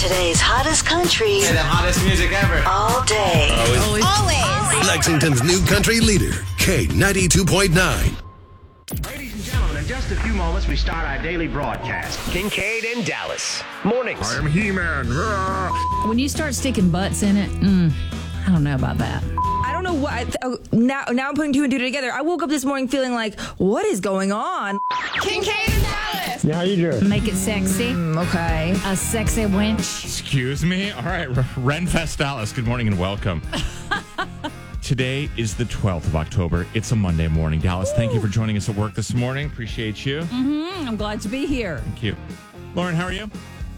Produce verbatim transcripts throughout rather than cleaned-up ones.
Today's hottest country. And the hottest music ever. All day. Always. Always. Lexington's new country leader, K ninety-two point nine. Ladies and gentlemen, in just a few moments, we start our daily broadcast. Kincaid and Dallas. Mornings. I am He-Man. When you start sticking butts in it, mm, I don't know about that. I don't know what. I th- oh, now, now I'm putting two and two together. I woke up this morning feeling like, what is going on? Kincaid and Dallas. Yeah, how you doing? Make it sexy. Mm, okay. A sexy wench. Excuse me? All right, Renfest Dallas, good morning and welcome. Today is the twelfth of October. It's a Monday morning. Dallas, Ooh. Thank you for joining us at work this morning. Appreciate you. Mm-hmm. I'm glad to be here. Thank you. Lauren, how are you?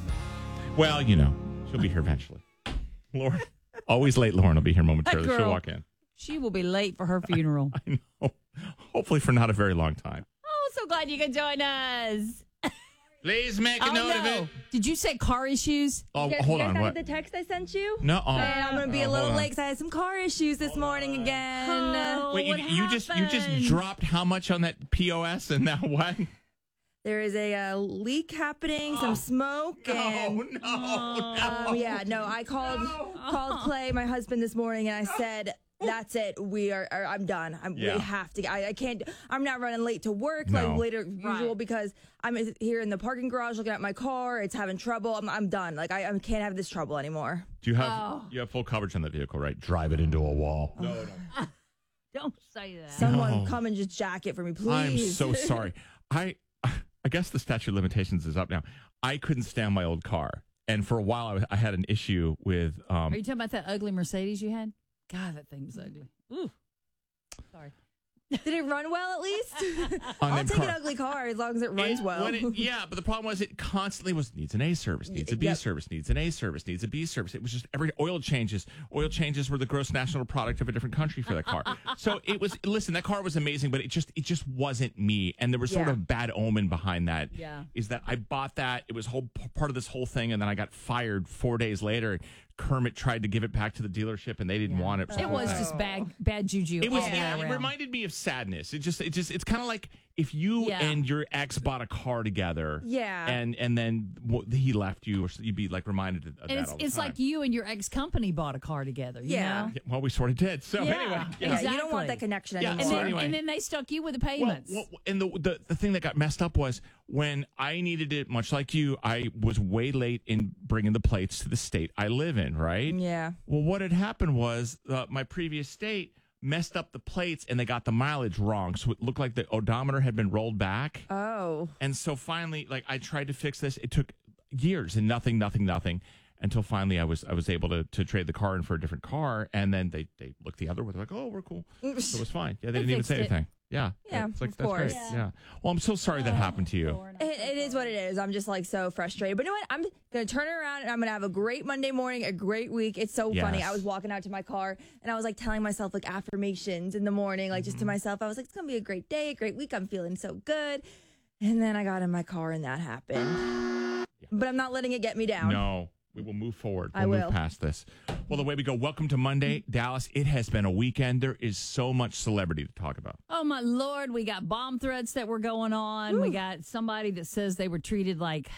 Well, you know, she'll be here eventually. Lauren, always late. Lauren will be here momentarily. She'll walk in. She will be late for her funeral. I, I know. Hopefully for not a very long time. Oh, so glad you could join us. Please make a oh, note no. of it. Did you say car issues? Oh, You guys, hold you guys on. got What? the text I sent you? No. Oh. Hey, I'm going to be Oh, a little hold on. late because I had some car issues this morning again. Oh, Wait, you, what you just you just happened? dropped how much on that P O S and now what? There is a uh, leak happening, some smoke, and no, no. um, yeah, no. I called called Clay, my husband, this morning, and I said, "That's it. We are. are I'm done. I'm, Yeah. We have to. I, I can't. I'm not running late to work No. like later usual Right. because I'm here in the parking garage looking at my car. It's having trouble. I'm, I'm done. Like I, I can't have this trouble anymore. Do you have Oh. you have full coverage on that vehicle, right? Drive it into a wall. No, no. Don't say that. Someone No. come and just jack it for me, please. I'm so sorry. I I guess the statute of limitations is up now. I couldn't stand my old car, and for a while I, was, I had an issue with. Um, Are you talking about that ugly Mercedes you had? God, that thing was ugly. Ooh. Sorry. Did it run well at least? On I'll them take car- an ugly car as long as it runs It- well. when it- yeah, but the problem was it constantly was needs an A service, needs a B Yep. service, needs an A service, needs a B service. It was just every oil changes. Oil changes were the gross national product of a different country for that car. So it was. Listen, that car was amazing, but it just it just wasn't me. And there was sort Yeah. of a bad omen behind that. Yeah. Is that I bought that. It was whole p- part of this whole thing, and then I got fired four days later. Kermit tried to give it back to the dealership, and they didn't want it. For It the was thing. just bad, bad juju. It was. all the Yeah, way it around. reminded me of sadness. It just. It just. It's kind of like if you Yeah. and your ex bought a car together. Yeah. And and then w- he left you, or you'd be like reminded of And that it's all the it's time. like you and your ex company bought a car together. You Yeah. know? Yeah, well, we sort of did. So Yeah, anyway, yeah. yeah, you don't want exactly. that connection Yeah, anymore. And So then, anyway. and then they stuck you with the Well, payments. well, and the, the the thing that got messed up was when I needed it, much like you, I was way late in bringing the plates to the state I live in. Right. Yeah. Well, what had happened was uh, my previous state messed up the plates and they got the mileage wrong. So it looked like the odometer had been rolled back. Oh. And so finally, like I tried to fix this. It took years and nothing, nothing, nothing until finally I was I was able to to trade the car in for a different car. And then they, they looked the other way. They're like, oh, we're cool. So it was fine. Yeah, they, They didn't even fixed say it. anything. Yeah. Yeah, It's like, of that's course. great. Yeah. Well, I'm so sorry that happened to you. It, it is what it is. I'm just like so frustrated. But you know what? I'm going to turn it around and I'm going to have a great Monday morning, a great week. It's so funny. Yes. I was walking out to my car and I was like telling myself like affirmations in the morning, like just to myself. I was like, it's going to be a great day, a great week. I'm feeling so good. And then I got in my car and that happened. But I'm not letting it get me down. No. We will move forward. We'll I move will. past this. Well, the way we go, welcome to Monday, Dallas. It has been a weekend. There is so much celebrity to talk about. Oh, my Lord. We got bomb threats that were going on. We got somebody that says they were treated like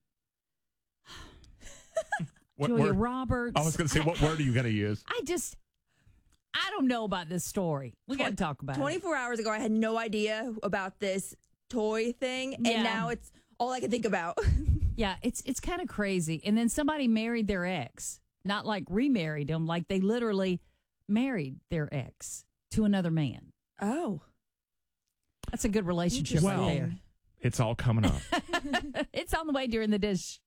What Julia word- Roberts. I was going to say, what word are you going to use? I just, I don't know about this story. We got to talk about it. twenty-four hours ago, I had no idea about this toy thing. Yeah. And now it's all I can think about. Yeah, it's it's kind of crazy. And then somebody married their ex, not like remarried them, like they literally married their ex to another man. Oh. That's a good relationship Well, right there. It's all coming up. It's on the way during the dish.